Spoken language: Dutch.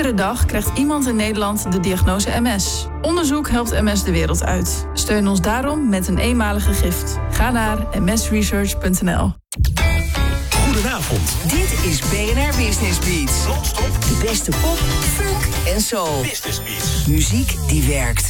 Iedere dag krijgt iemand in Nederland de diagnose MS. Onderzoek helpt MS de wereld uit. Steun ons daarom met een eenmalige gift. Ga naar msresearch.nl. Goedenavond. Dit is BNR Business Beats. Non-stop De beste pop, funk en soul. Business Beats. Muziek die werkt.